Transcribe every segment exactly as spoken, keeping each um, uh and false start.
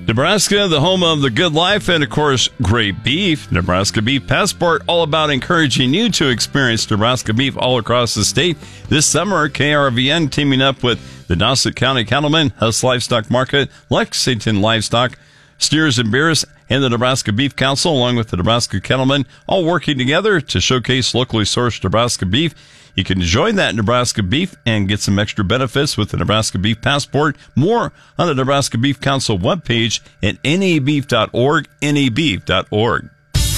Nebraska, the home of the good life and, of course, great beef. Nebraska Beef Passport, all about encouraging you to experience Nebraska beef all across the state. This summer, K R V N teaming up with the Nauset County Cattlemen, Huss Livestock Market, Lexington Livestock, Steers and Beers, and the Nebraska Beef Council, along with the Nebraska Cattlemen, all working together to showcase locally sourced Nebraska beef. You can join that Nebraska Beef and get some extra benefits with the Nebraska Beef Passport. More on the Nebraska Beef Council webpage at N A beef dot org, N A beef dot org.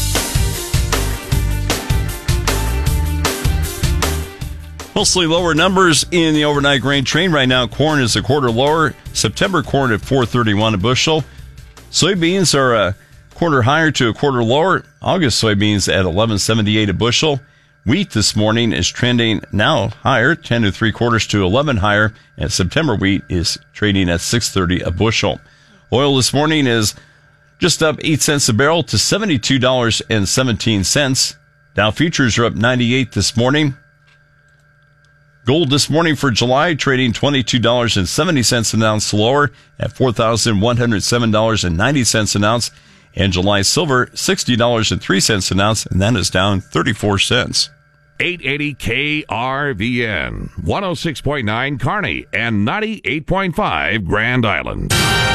Mostly lower numbers in the overnight grain train. Right now, corn is a quarter lower. September corn at four thirty-one a bushel. Soybeans are a quarter higher to a quarter lower. August soybeans at eleven seventy-eight a bushel. Wheat this morning is trending now higher, ten to three quarters to eleven higher, and September wheat is trading at six thirty a bushel. Oil this morning is just up eight cents a barrel to seventy-two dollars and seventeen cents. Dow futures are up ninety-eight this morning. Gold this morning for July trading twenty-two dollars and seventy cents an ounce lower at four thousand one hundred seven dollars and ninety cents an ounce. And July silver sixty dollars and three cents an ounce, and that is down thirty-four cents. eight eighty K R V N, one oh six point nine Kearney, and ninety-eight point five Grand Island.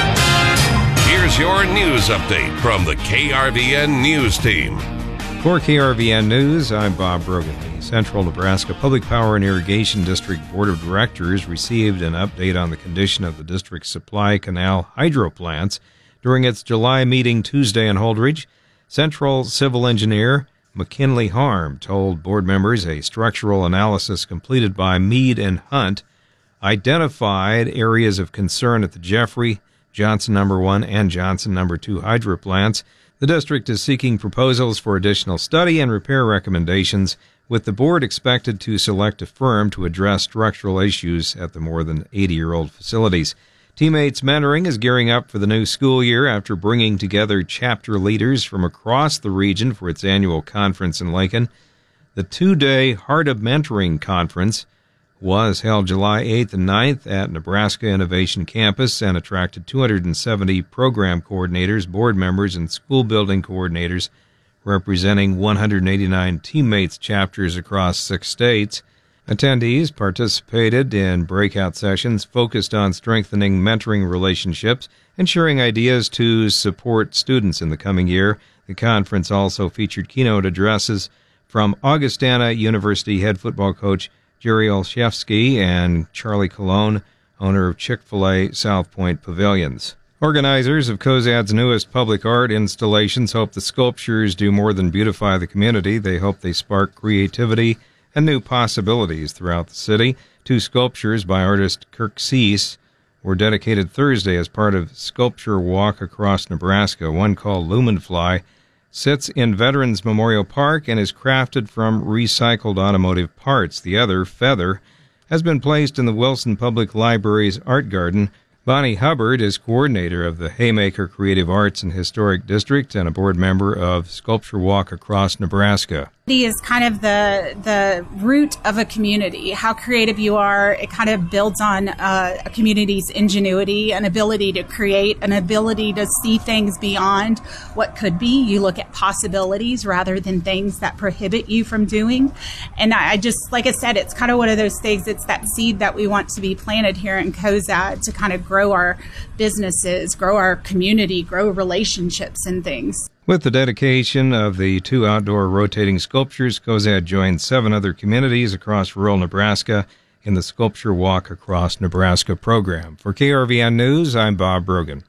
Here's your news update from the K R V N News Team. For K R V N News, I'm Bob Brogan. The Central Nebraska Public Power and Irrigation District Board of Directors received an update on the condition of the district's supply canal hydro plants during its July meeting Tuesday in Holdridge. Central Civil Engineer McKinley Harm told board members a structural analysis completed by Mead and Hunt identified areas of concern at the Jeffrey, Johnson number one, and Johnson number two hydro plants. The district is seeking proposals for additional study and repair recommendations, with the board expected to select a firm to address structural issues at the more than eighty-year-old facilities. Teammates Mentoring is gearing up for the new school year after bringing together chapter leaders from across the region for its annual conference in Lincoln. The two-day Heart of Mentoring Conference was held July eighth and ninth at Nebraska Innovation Campus and attracted two hundred seventy program coordinators, board members, and school building coordinators representing one hundred eighty-nine teammates chapters across six states. Attendees participated in breakout sessions focused on strengthening mentoring relationships and sharing ideas to support students in the coming year. The conference also featured keynote addresses from Augustana University head football coach Jerry Olszewski and Charlie Colon, owner of Chick-fil-A South Point Pavilions. Organizers of COSAD's newest public art installations hope the sculptures do more than beautify the community. They hope they spark creativity and new possibilities throughout the city. Two sculptures by artist Kirk Cease were dedicated Thursday as part of Sculpture Walk Across Nebraska. One, called Lumenfly, sits in Veterans Memorial Park and is crafted from recycled automotive parts. The other, Feather, has been placed in the Wilson Public Library's Art Garden. Bonnie Hubbard is coordinator of the Haymaker Creative Arts and Historic District and a board member of Sculpture Walk Across Nebraska. Is kind of the the root of a community. How creative you are, it kind of builds on uh, a community's ingenuity, an ability to create, an ability to see things beyond what could be. You look at possibilities rather than things that prohibit you from doing. And I, I just, like I said, it's kind of one of those things, it's that seed that we want to be planted here in COSAD to kind of grow our businesses, grow our community, grow relationships and things. With the dedication of the two outdoor rotating sculptures, COSAD joined seven other communities across rural Nebraska in the Sculpture Walk Across Nebraska program. For K R V N News, I'm Bob Brogan.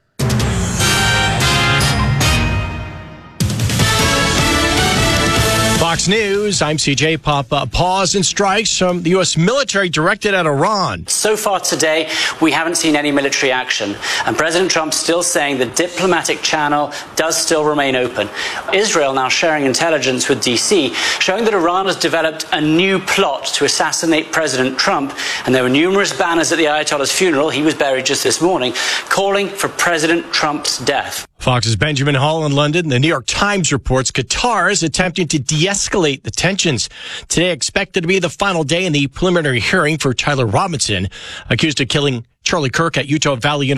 Fox News, I'm C J Papa. Pause and strikes from the U S military directed at Iran. So far today, we haven't seen any military action, and President Trump's still saying the diplomatic channel does still remain open. Israel now sharing intelligence with D C, showing that Iran has developed a new plot to assassinate President Trump, and there were numerous banners at the Ayatollah's funeral, he was buried just this morning, calling for President Trump's death. Fox's Benjamin Hall in London. The New York Times reports Qatar is attempting to de-escalate the tensions. Today expected to be the final day in the preliminary hearing for Tyler Robinson, accused of killing Charlie Kirk at Utah Valley University.